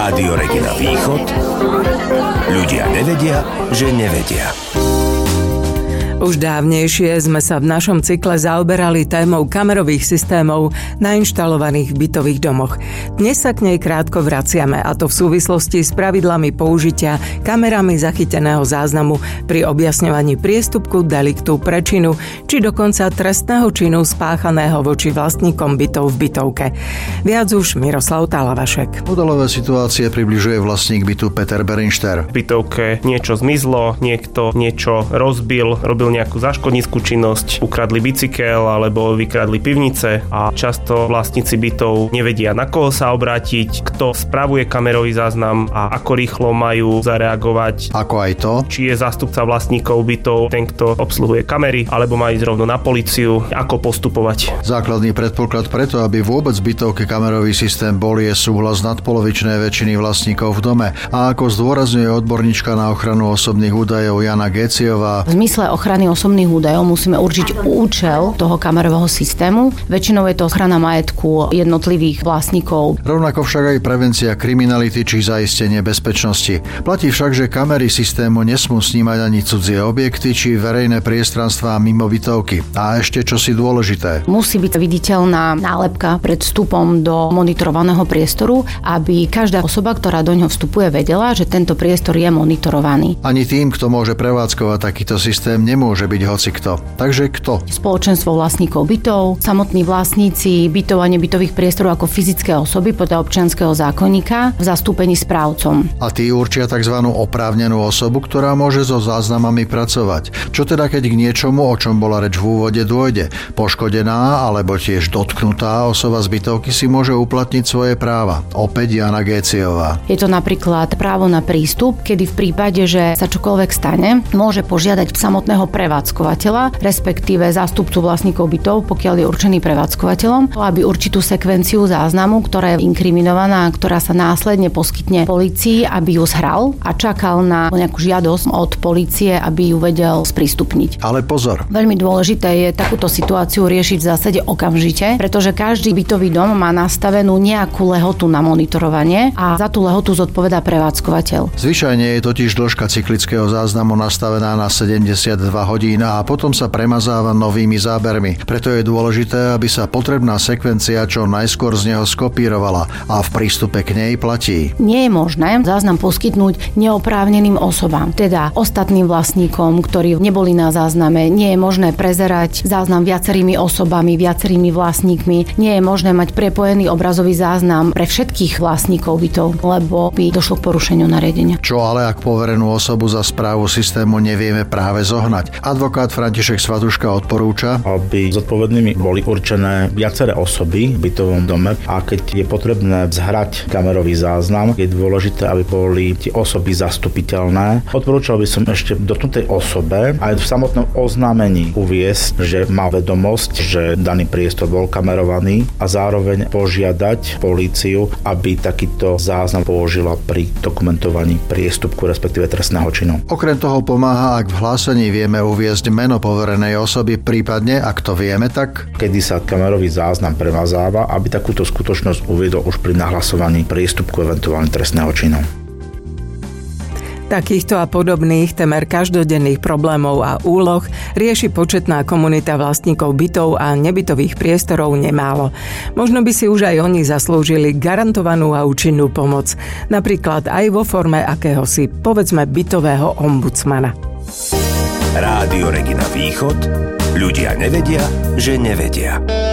Rádio Regina Východ. Ľudia nevedia, že nevedia. Už dávnejšie sme sa v našom cykle zaoberali témou kamerových systémov nainštalovaných v bytových domoch. Dnes sa k nej krátko vraciame, a to v súvislosti s pravidlami použitia kamerami zachyteného záznamu pri objasňovaní priestupku, deliktu, prečinu či dokonca trestného činu spáchaného voči vlastníkom bytov v bytovke. Viac už Miroslav Talavašek. Modelové situácie približuje vlastník bytu Peter Berinšter. V bytovke niečo zmizlo, niekto niečo rozbil, robil nejakú zaškodnícku činnosť, ukradli bicykel alebo vykradli pivnice a často vlastníci bytov nevedia, na koho sa obrátiť, kto spravuje kamerový záznam a ako rýchlo majú zareagovať. Ako aj to, či je zástupca vlastníkov bytov ten, kto obsluhuje kamery, alebo má ísť rovno na políciu, ako postupovať. Základný predpoklad preto, aby vôbec v bytovke kamerový systém bol, je súhlas nadpolovičnej väčšiny vlastníkov v dome. A ako zdôrazňuje odborníčka na ochranu osobných údajov Jana Géciová, v zmysle ochrany osobných údajov musíme určiť účel toho kamerového systému. Väčšinou je to ochrana majetku jednotlivých vlastníkov. Rovnako však aj prevencia kriminality či zaistenie bezpečnosti. Platí však, že kamery systému nesmú snímať ani cudzie objekty či verejné priestranstvá mimo bytovky. A ešte čosi dôležité. Musí byť viditeľná nálepka pred vstupom do monitorovaného priestoru, aby každá osoba, ktorá do ňoho vstupuje, vedela, že tento priestor je monitorovaný. Ani tým, kto môže prevádzkovať takýto systém, nemôže byť hocikto. Takže kto? Spoločenstvo vlastníkov bytov, samotní vlastníci bytov a nebytových priestorov ako fyzické osoby podľa občianskeho zákonníka v zastúpení správcom. A tí určia tzv. Oprávnenú osobu, ktorá môže so záznamami pracovať. Čo teda, keď k niečomu, o čom bola reč v úvode, dôjde? Poškodená alebo tiež dotknutá osoba z bytovky si môže uplatniť svoje práva. Opäť Jana Géciová. Je to napríklad právo na prístup, kedy v prípade, že sa čokoľvek stane, môže požiadať samotného prevádzkovateľa, respektíve zástupcu vlastníkov bytov, pokiaľ je určený prevádzkovateľom, aby určitú sekvenciu záznamu, ktorá je inkriminovaná, ktorá sa následne poskytne polícii, aby ju zhral a čakal na nejakú žiadosť od polície, aby ju vedel sprístupniť. Ale pozor. Veľmi dôležité je takúto situáciu riešiť v zásade okamžite, pretože každý bytový dom má nastavenú nejakú lehotu na monitorovanie a za tú lehotu zodpovedá prevádzkovateľ. Zvyčajne je totiž dĺžka cyklického záznamu nastavená na 72 hodín a potom sa premazáva novými zábermi. Preto je dôležité, aby sa potrebná sekvencia čo najskôr z neho skopírovala a v prístupe k nej platí. Nie je možné záznam poskytnúť neoprávneným osobám, teda ostatným vlastníkom, ktorí neboli na zázname. Nie je možné prezerať záznam viacerými osobami, viacerými vlastníkmi. Nie je možné mať prepojený obrazový záznam pre všetkých vlastníkov bytov, lebo by došlo k porušeniu nariadenia. Čo ale, ak poverenú osobu za správu systému nevieme práve zohnať? Advokát František Svatuška odporúča, aby zodpovednými boli určené viaceré osoby v bytovom dome a keď je potrebné vzhrať kamerový záznam, je dôležité, aby boli tie osoby zastupiteľné. Odporúčal by som ešte dotknutej osobe aj v samotnom oznámení uviesť, že má vedomosť, že daný priestor bol kamerovaný a zároveň požiadať políciu, aby takýto záznam použila pri dokumentovaní priestupku, respektíve trestného činu. Okrem toho pomáha, ak v hlásení vieme uviesť meno poverenej osoby, prípadne, ak to vieme, tak kedy sa kamerový záznam premazáva, aby takúto skutočnosť uviedol už pri nahlasovaní priestupku eventuálne trestného činu. Takýchto a podobných temer každodenných problémov a úloh rieši početná komunita vlastníkov bytov a nebytových priestorov nemálo. Možno by si už aj oni zaslúžili garantovanú a účinnú pomoc, napríklad aj vo forme akéhosi, povedzme, bytového ombudsmana. Rádio Regina Východ. Ľudia nevedia, že nevedia.